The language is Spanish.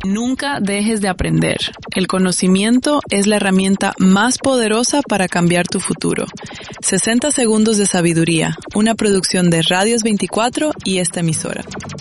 Nunca dejes de aprender. El conocimiento es la herramienta más poderosa para cambiar tu futuro. 60 segundos de sabiduría, una producción de Radios 24 y esta emisora.